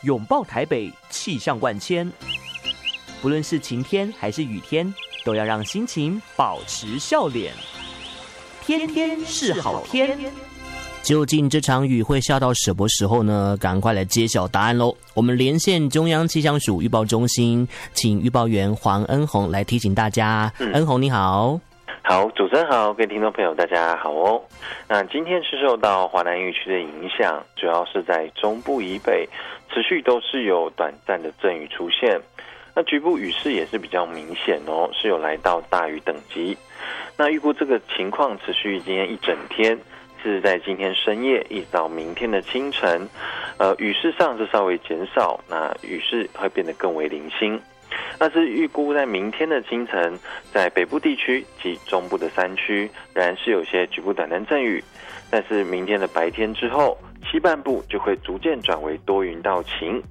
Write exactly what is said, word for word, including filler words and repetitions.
拥抱台北，气象万千。不论是晴天还是雨天，都要让心情保持笑脸。天天是好天。究竟这场雨会下到什么时候呢？赶快来揭晓答案喽！我们连线中央气象署预报中心，请预报员黄恩宏来提醒大家。嗯、恩宏你好。 好，主持人好，各位听众朋友大家好哦。那今天是受到华南雨区的影响，主要是在中部以北持续都是有短暂的阵雨出现，那局部雨势也是比较明显哦，是有来到大雨等级。那预估这个情况持续今天一整天，是在今天深夜一直到明天的清晨，呃，雨势上是稍微减少，那雨势会变得更为零星。那是预估在明天的清晨，在北部地区及中部的山区仍然是有些局部短暂阵雨，但是明天的白天之后，西半部就会逐渐转为多云到晴，